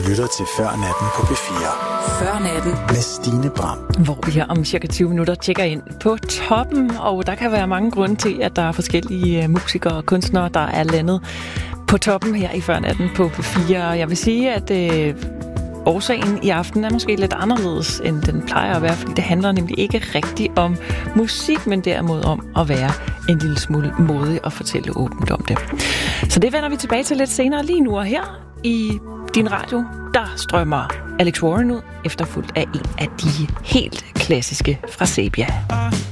lytter til Før Natten på P4. Før Natten med Stine Bram. Hvor vi her om cirka 20 minutter tjekker ind på toppen, og der kan være mange grunde til, at der er forskellige musikere og kunstnere, der er landet på toppen her i Før Natten på P4. Jeg vil sige, at årsagen i aften er måske lidt anderledes, end den plejer at være, fordi det handler nemlig ikke rigtig om musik, men derimod om at være en lille smule modig og fortælle åbent om det. Så det vender vi tilbage til lidt senere. Lige nu og her i din radio, der strømmer Alex Warren ud, efterfulgt af en af de helt klassiske fra Sepia.